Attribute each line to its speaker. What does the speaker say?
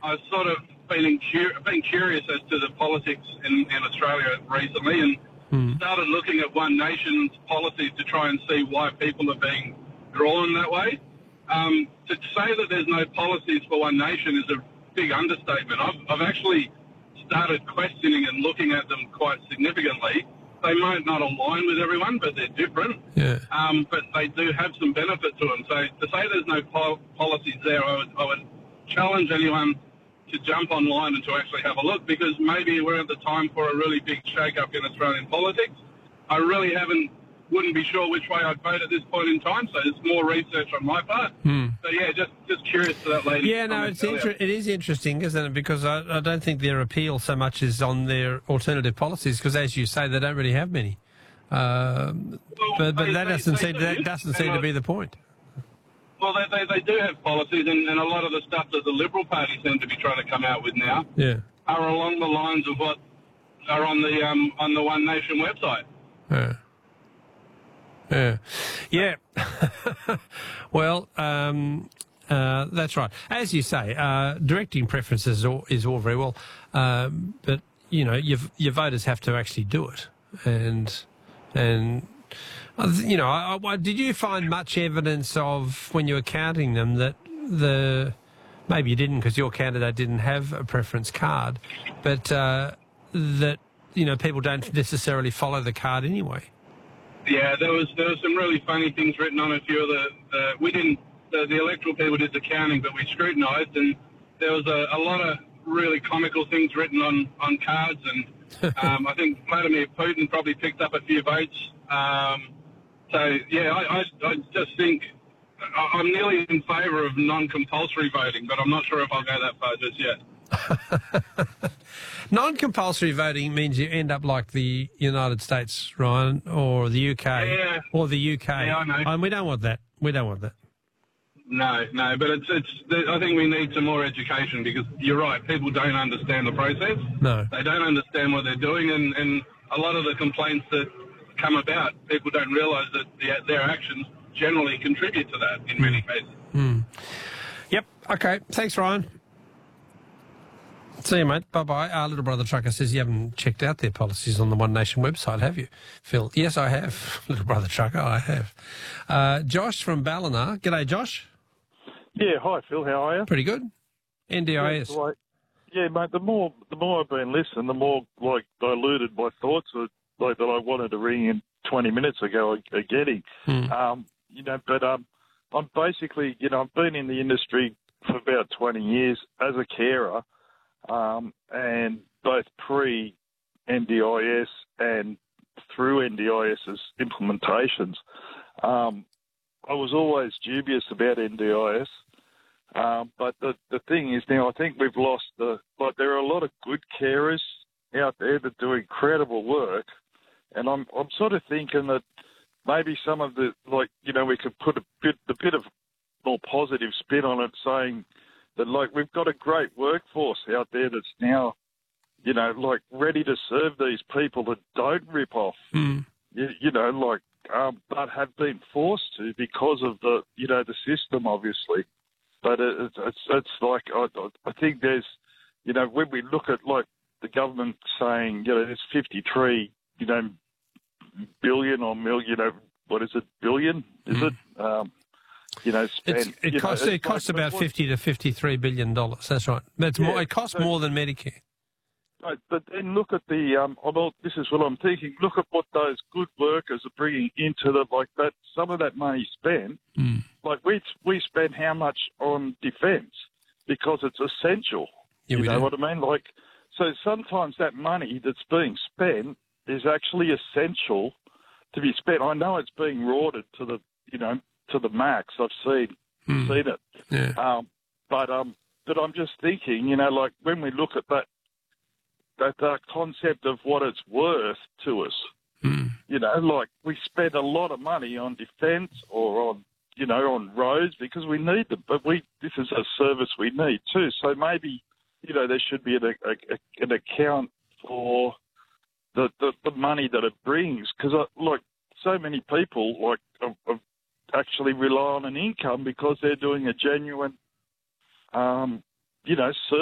Speaker 1: I've sort of been curious as to the politics in Australia recently, and started looking at One Nation's policies to try and see why people are being drawn that way. To say that there's no policies for One Nation is a big understatement. I've actually started questioning and looking at them quite significantly. They might not align with everyone, but they're different.
Speaker 2: Yeah.
Speaker 1: But they do have some benefit to them. So to say there's no policies there, I would challenge anyone to jump online and to actually have a look, because maybe we're at the time for a really big shake-up in Australian politics. I really wouldn't be sure which way I'd vote at this point in time, so there's more research on my part. So, yeah, just curious to that lady.
Speaker 2: Yeah, no, it is interesting, isn't it? Because I don't think their appeal so much is on their alternative policies, because, as you say, they don't really have many. But that doesn't seem to be the point.
Speaker 1: Well, they do have policies, and a lot of the stuff that the Liberal Party seem to be trying to come out with now are along the lines of what are on the One Nation website.
Speaker 2: Yeah. Well, that's right. As you say, directing preferences is all very well, but you know, your voters have to actually do it, and you know, did you find much evidence of, when you were counting them, that maybe you didn't because your candidate didn't have a preference card, but that, you know, people don't necessarily follow the card anyway?
Speaker 1: Yeah, there was some really funny things written on a few of the electoral people did the counting, but we scrutinised, and there was a lot of really comical things written on cards, and I think Vladimir Putin probably picked up a few votes. So, yeah, I just think I'm nearly in favour of non-compulsory voting, but I'm not sure if I'll go that far just yet.
Speaker 2: Non-compulsory voting means you end up like the United States, Ryan, or the UK, or the UK.
Speaker 1: Yeah, I know.
Speaker 2: And we don't want that.
Speaker 1: No, but I think we need some more education, because you're right, people don't understand the process.
Speaker 2: No.
Speaker 1: They don't understand what they're doing, and a lot of the complaints that come about, people don't realise that their actions generally contribute to that in many cases.
Speaker 2: Yep. Okay. Thanks, Ryan. See you, mate. Bye-bye. Little Brother Trucker says you haven't checked out their policies on the One Nation website, have you, Phil? Yes, I have. Little Brother Trucker, I have. Josh from Ballina. G'day, Josh.
Speaker 3: Yeah, hi, Phil. How are you?
Speaker 2: Pretty good. NDIS.
Speaker 3: Yeah, mate, the more I've been listening, the more, diluted my thoughts that I wanted to ring in 20 minutes ago are getting. But I'm basically, I've been in the industry for about 20 years as a carer, and both pre-NDIS and through NDIS's implementations. I was always dubious about NDIS, but the thing is now I think we've lost there are a lot of good carers out there that do incredible work, and I'm sort of thinking that maybe some of the, we could put a bit of more positive spin on it, saying that, we've got a great workforce out there that's now, ready to serve these people that don't rip off, but have been forced to because of the system, obviously. But it's like, I think there's, when we look at, the government saying, there's 53, billion or million, what is it, billion, is it? Spent,
Speaker 2: it costs about $50 to $53 billion. That's right. That's more. It costs more than Medicare.
Speaker 3: Right, but then look at this is what I'm thinking. Look at what those good workers are bringing into that. Some of that money spent, we spend how much on defence because it's essential.
Speaker 2: Yeah,
Speaker 3: you know what I mean? So sometimes that money that's being spent is actually essential to be spent. I know it's being rorted to the max. I've seen it.
Speaker 2: Yeah.
Speaker 3: But I'm just thinking, when we look at that concept of what it's worth to us, we spend a lot of money on defence or on roads because we need them, but this is a service we need too. So maybe, there should be an account for the money that it brings, because so many people actually rely on an income because they're doing a genuine, service.